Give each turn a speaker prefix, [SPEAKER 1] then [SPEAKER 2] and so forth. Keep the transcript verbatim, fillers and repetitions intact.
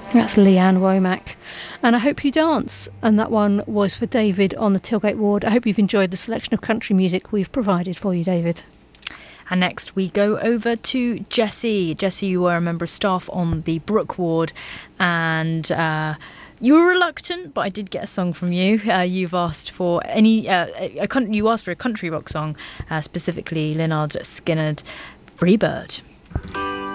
[SPEAKER 1] That's Leanne Womack. And I Hope You Dance. And that one was for David on the Tilgate ward. I hope you've enjoyed the selection of country music we've provided for you, David.
[SPEAKER 2] And next we go over to Jessie. Jessie, you were a member of staff on the Brook ward, and uh, you were reluctant, but I did get a song from you. Uh, you've asked for any, uh, a, a, you asked for a country rock song, uh, specifically Lynyrd Skynyrd, Freebird.